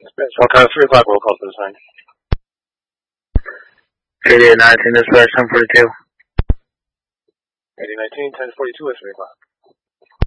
Swallow 3 o'clock roll call for the sign. JD 19, dispatch 1042. JD 19, 1042 at 3 o'clock.